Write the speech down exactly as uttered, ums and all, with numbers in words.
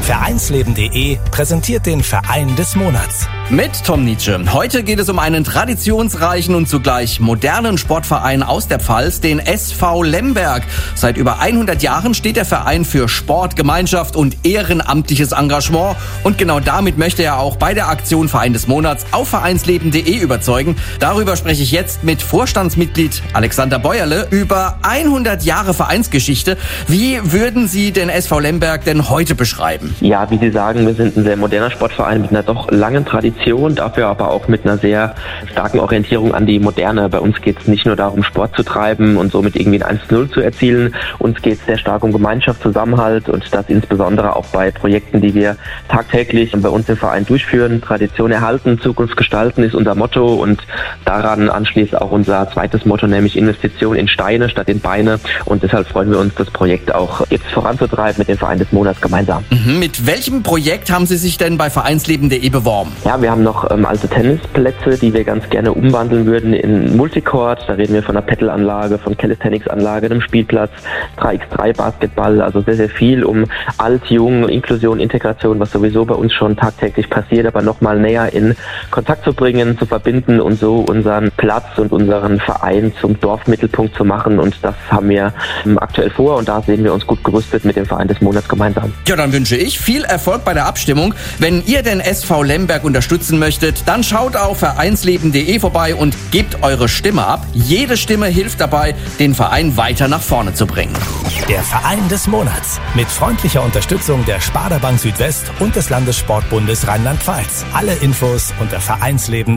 Vereinsleben punkt de präsentiert den Verein des Monats. Mit Tom Nietzsche. Heute geht es um einen traditionsreichen und zugleich modernen Sportverein aus der Pfalz, den S V Lemberg. Seit über hundert Jahren steht der Verein für Sport, Gemeinschaft und ehrenamtliches Engagement. Und genau damit möchte er auch bei der Aktion Verein des Monats auf Vereinsleben punkt de überzeugen. Darüber spreche ich jetzt mit Vorstandsmitglied Alexander Bäuerle über hundert Jahre Vereinsgeschichte. Wie würden Sie den S V Lemberg denn heute beschreiben? Ja, wie Sie sagen, wir sind ein sehr moderner Sportverein mit einer doch langen Tradition, dafür aber auch mit einer sehr starken Orientierung an die Moderne. Bei uns geht es nicht nur darum, Sport zu treiben und somit irgendwie ein eins zu null zu erzielen. Uns geht es sehr stark um Gemeinschaft, Zusammenhalt und das insbesondere auch bei Projekten, die wir tagtäglich bei uns im Verein durchführen. Tradition erhalten, Zukunft gestalten ist unser Motto und daran anschließt auch unser zweites Motto, nämlich Investition in Steine statt in Beine. Und deshalb freuen wir uns, das Projekt auch jetzt voranzutreiben mit dem Verein des Monats gemeinsam. Mhm. Mit welchem Projekt haben Sie sich denn bei Vereinsleben punkt de beworben? Ja, wir haben noch ähm, alte Tennisplätze, die wir ganz gerne umwandeln würden in Multicourt. Da reden wir von einer Pedal-Anlage, von Calisthenics-Anlage, einem Spielplatz, drei gegen drei Basketball, also sehr, sehr viel um alt, jung, Inklusion, Integration, was sowieso bei uns schon tagtäglich passiert, aber nochmal näher in Kontakt zu bringen, zu verbinden und so unseren Platz und unseren Verein zum Dorfmittelpunkt zu machen. Und das haben wir ähm, aktuell vor und da sehen wir uns gut gerüstet mit dem Verein des Monats gemeinsam. Ja, dann wünsche ich viel Erfolg bei der Abstimmung. Wenn ihr den S V Lemberg unterstützen möchtet, dann schaut auf Vereinsleben punkt de vorbei und gebt eure Stimme ab. Jede Stimme hilft dabei, den Verein weiter nach vorne zu bringen. Der Verein des Monats mit freundlicher Unterstützung der Sparda Bank Südwest und des Landessportbundes Rheinland-Pfalz. Alle Infos unter vereinsleben punkt de.